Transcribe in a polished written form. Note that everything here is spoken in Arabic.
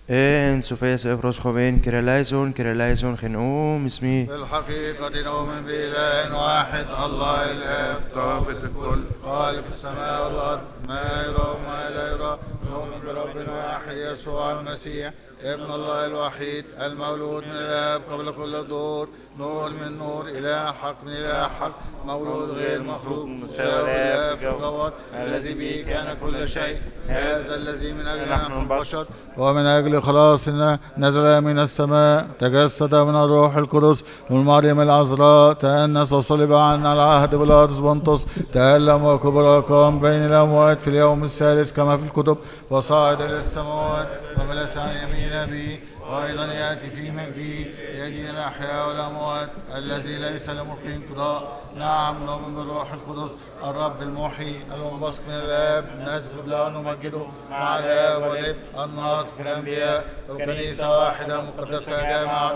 En Sofes Efros Joven Kiralaison خنقوم اسمي. بالحقيقة نؤمن بإله واحد الله الآب ضابط الكل خالق السماء والأرض ما يرى وما لا يرى. نؤمن برب واحد يسوع المسيح ابن الله الوحيد المولود من الآب قبل كل الدهور نور من نور إله حق من إله حق مولود غير مخلوق مساوي الآب في الجوهر الذي به كان كل شيء. هذا الذي من أجل نحن البشر ومن أجل خلاصنا نزل من السماء تجسد من الروح القدس والمريم العذراء تأنس وصلب عنا العهد بالأرض بنطس تألم وكبر وقام بين الأموات في اليوم الثالث كما في الكتب وصعد إلى السماوات وجلس عن يمين أبيه وأيضا يأتي في مجده يدين الأحياء والأموات الذي ليس لملك انقضاء. نعم نؤمن بالروح القدس الرب المحيي المنبثق من الآب نسجد له ونمجده مع الآب والابن الناطق الأنبياء وكنيسة واحدة مقدسة جامعة